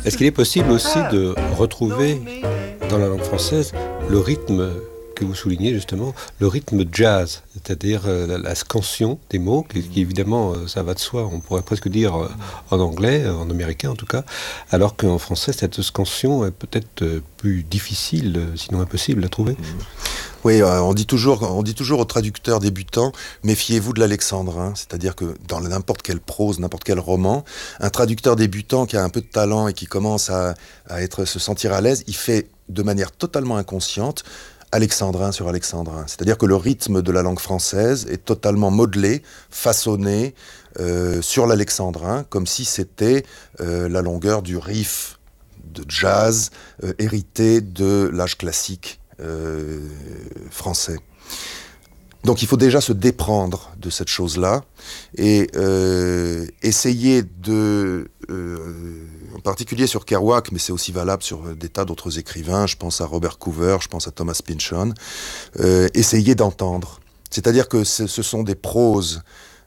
Est-ce qu'il est possible aussi de retrouver dans la langue française le rythme que vous soulignez justement, le rythme jazz, c'est-à-dire la scansion des mots, qui évidemment, ça va de soi, on pourrait presque dire en anglais, en américain en tout cas, alors qu'en français, cette scansion est peut-être plus difficile, sinon impossible à trouver. Oui, on dit toujours aux traducteurs débutants, méfiez-vous de l'alexandrin, c'est-à-dire que dans n'importe quelle prose, n'importe quel roman, un traducteur débutant qui a un peu de talent et qui commence à se sentir à l'aise, il fait de manière totalement inconsciente alexandrin sur alexandrin. C'est-à-dire que le rythme de la langue française est totalement modelé, façonné sur l'alexandrin, comme si c'était la longueur du riff de jazz hérité de l'âge classique français. Donc il faut déjà se déprendre de cette chose-là et essayer de, en particulier sur Kerouac, mais c'est aussi valable sur des tas d'autres écrivains, je pense à Robert Coover, je pense à Thomas Pynchon, essayer d'entendre. C'est-à-dire que ce sont des proses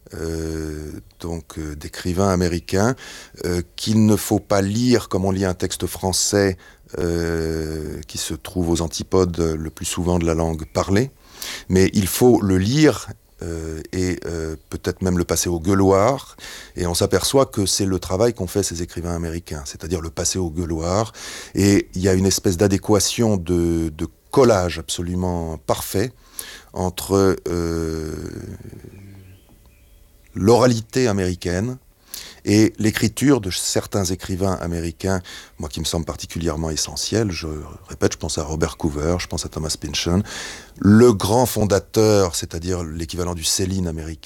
d'écrivains américains qu'il ne faut pas lire comme on lit un texte français qui se trouve aux antipodes le plus souvent de la langue parlée, mais il faut le lire et peut-être même le passer au gueuloir, et on s'aperçoit que c'est le travail qu'ont fait ces écrivains américains, c'est-à-dire le passer au gueuloir, et il y a une espèce d'adéquation de collage absolument parfait entre l'oralité américaine et l'écriture de certains écrivains américains, moi qui me semble particulièrement essentiel, je répète, je pense à Robert Coover, je pense à Thomas Pynchon, le grand fondateur, c'est-à-dire l'équivalent du Céline américain,